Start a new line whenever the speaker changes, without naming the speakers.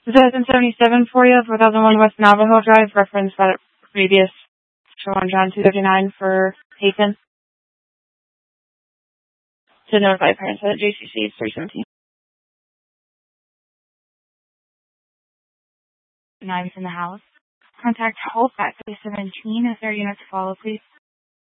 2077 for you, 4001 West Navajo Drive, reference that previous 1 John 239 for Hayton. To notify parents that JCC is 317.
Knives in the house. Contact Hope at 317 if there are units to follow, please.